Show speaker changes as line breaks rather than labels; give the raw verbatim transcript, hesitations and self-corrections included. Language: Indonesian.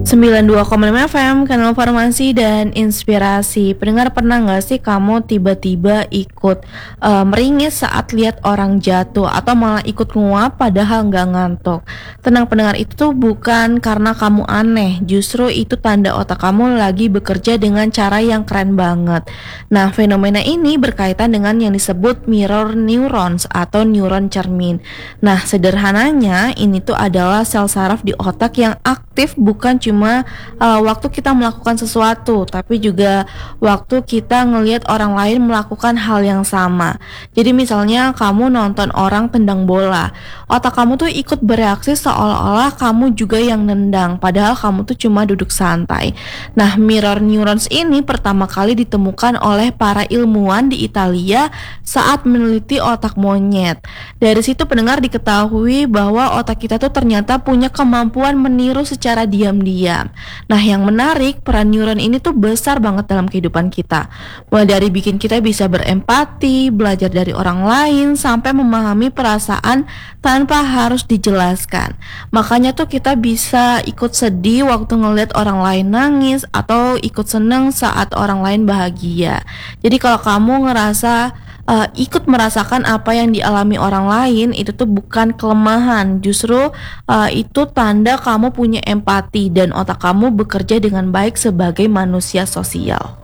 sembilan puluh dua koma lima F M, kanal Farmasi dan Inspirasi. Pendengar, pernah nggak sih kamu tiba-tiba ikut eh, meringis saat lihat orang jatuh atau malah ikut nguap padahal nggak ngantuk? Tenang pendengar, itu tuh bukan karena kamu aneh, justru itu tanda otak kamu lagi bekerja dengan cara yang keren banget. Nah, fenomena ini berkaitan dengan yang disebut mirror neurons atau neuron cermin. Nah, sederhananya ini tuh adalah sel saraf di otak yang aktif bukan cuma uh, waktu kita melakukan sesuatu, tapi juga waktu kita ngelihat orang lain melakukan hal yang sama. Jadi misalnya kamu nonton orang tendang bola, otak kamu tuh ikut bereaksi seolah-olah kamu juga yang nendang, padahal kamu tuh cuma duduk santai. Nah, mirror neurons ini pertama kali ditemukan oleh para ilmuwan di Italia saat meneliti otak monyet. Dari situ pendengar diketahui bahwa otak kita tuh ternyata punya kemampuan meniru secara diam-diam. Nah, yang menarik, peran neuron ini tuh besar banget dalam kehidupan kita. Mulai dari bikin kita bisa berempati, belajar dari orang lain, sampai memahami perasaan tanpa harus dijelaskan. Makanya tuh kita bisa ikut sedih waktu ngeliat orang lain nangis atau ikut seneng saat orang lain bahagia. Jadi kalau kamu ngerasa uh, ikut merasakan apa yang dialami orang lain, itu tuh bukan kelemahan, justru uh, itu tanda kamu punya empati dan otak kamu bekerja dengan baik sebagai manusia sosial.